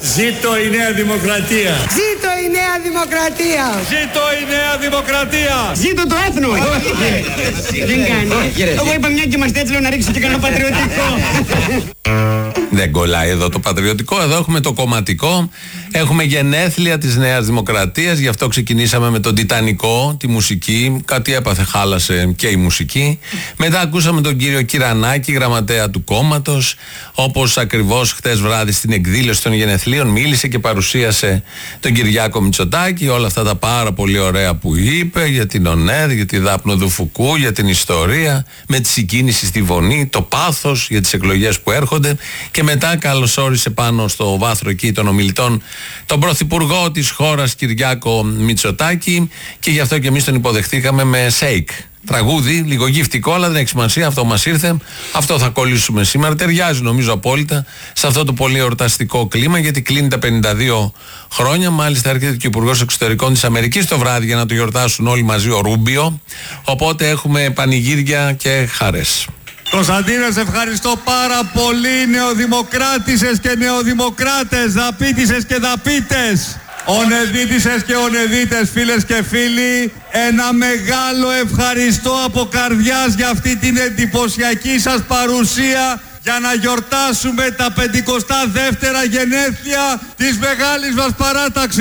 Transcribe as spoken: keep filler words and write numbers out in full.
Ζήτω η Νέα Δημοκρατία. Ζήτω η Νέα Δημοκρατία. Ζήτω η Νέα Δημοκρατία. Ζήτω το έθνο. Δεν κάνει. Εγώ είπα μια και μας τέτοιο να ρίξω και κανένα πατριωτικό. Δεν κολλάει εδώ το πατριωτικό, εδώ έχουμε το κομματικό. Έχουμε γενέθλια της Νέας Δημοκρατίας, γι' αυτό ξεκινήσαμε με τον Τιτανικό, τη μουσική. Κάτι έπαθε, χάλασε και η μουσική. Μετά ακούσαμε τον κύριο Κυρανάκη, γραμματέα του κόμματος, όπως ακριβώς χτες βράδυ στην εκδήλωση των γενεθλίων μίλησε και παρουσίασε τον Κυριάκο Μητσοτάκη, όλα αυτά τα πάρα πολύ ωραία που είπε για την ΟΝΕΔ, για τη Δάπνο του Φουκού, για την ιστορία, με τη συγκίνηση στη Βονή, το πάθος για τις εκλογές που έρχονται. Και μετά καλωσόρισε πάνω στο βάθρο εκεί των ομιλητών τον πρωθυπουργό της χώρας Κυριάκο Μητσοτάκη, και γι' αυτό και εμείς τον υποδεχτήκαμε με σέικ. Τραγούδι, λίγο γυφτικό, αλλά δεν έχει σημασία, αυτό μας ήρθε. Αυτό θα κολλήσουμε σήμερα. Ταιριάζει νομίζω απόλυτα σε αυτό το πολύ εορταστικό κλίμα, γιατί κλείνει τα πενήντα δύο χρόνια. Μάλιστα έρχεται και ο Υπουργός Εξωτερικών της Αμερικής το βράδυ για να το γιορτάσουν όλοι μαζί, ο Ρούμπιο. Οπότε έχουμε πανηγύρια και χαρές. Κωνσταντίνε, σε ευχαριστώ πάρα πολύ. Νεοδημοκράτησες και νεοδημοκράτες, δαπίτησες και δαπίτες, ονεδίτησες και ονεδίτες, φίλες και φίλοι, ένα μεγάλο ευχαριστώ από καρδιάς για αυτή την εντυπωσιακή σας παρουσία, για να γιορτάσουμε τα πενηκοστά δεύτερα γενέθλια της μεγάλης μας παράταξης.